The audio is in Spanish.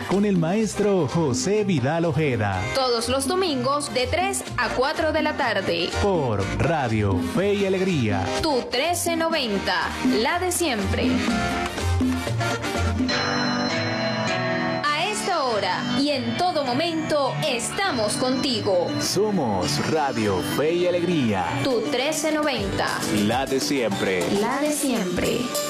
con el maestro José Vidal Ojeda. Todos los domingos de 3 a 4 de la tarde. Por Radio Fe y Alegría. Tu 1390, la de siempre. A esta hora y en todo momento estamos contigo. Somos Radio Fe y Alegría. Tu 1390. La de siempre. La de siempre.